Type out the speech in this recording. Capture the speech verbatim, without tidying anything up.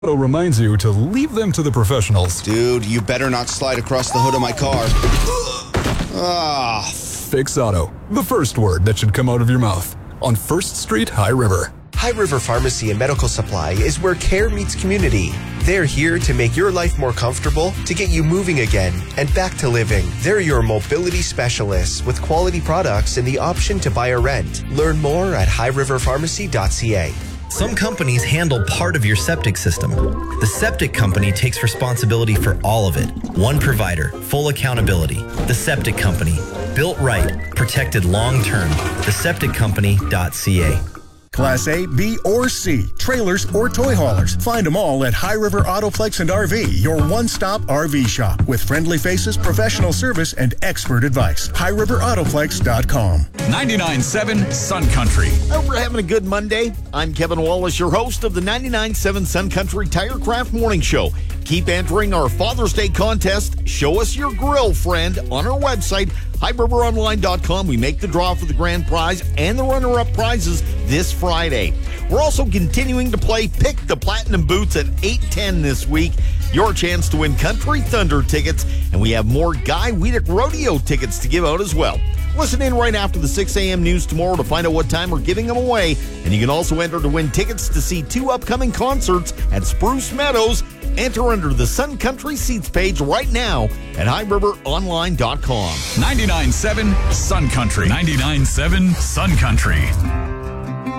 reminds you to leave them to the professionals. Dude, you better not slide across the hood of my car. Ah. Fix Auto, the first word that should come out of your mouth. On First Street, High River. High River Pharmacy and Medical Supply is where care meets community. They're here to make your life more comfortable, to get you moving again and back to living. They're your mobility specialists with quality products and the option to buy or rent. Learn more at high river pharmacy dot c a. Some companies handle part of your septic system. The septic company takes responsibility for all of it. One provider, full accountability. The Septic Company. Built right, protected long term. the septic company dot c a. Class A, B, or C, trailers or toy haulers. Find them all at High River Autoplex and R V, your one-stop R V shop with friendly faces, professional service, and expert advice. high river autoplex dot com. ninety-nine point seven Sun Country. Hope we're having a good Monday. I'm Kevin Wallace, your host of the ninety-nine point seven Sun Country Tirecraft Morning Show. Keep entering our Father's Day contest. Show us your grill, friend, on our website, high river online dot com. We make the draw for the grand prize and the runner-up prizes this Friday. We're also continuing to play Pick the Platinum Boots at eight ten this week. Your chance to win Country Thunder tickets, and we have more Guy Weedick Rodeo tickets to give out as well. Listen in right after the six a.m. news tomorrow to find out what time we're giving them away. And you can also enter to win tickets to see two upcoming concerts at Spruce Meadows. Enter under the Sun Country Seats page right now at high river online dot com. ninety-nine point seven Sun Country. ninety-nine point seven Sun Country.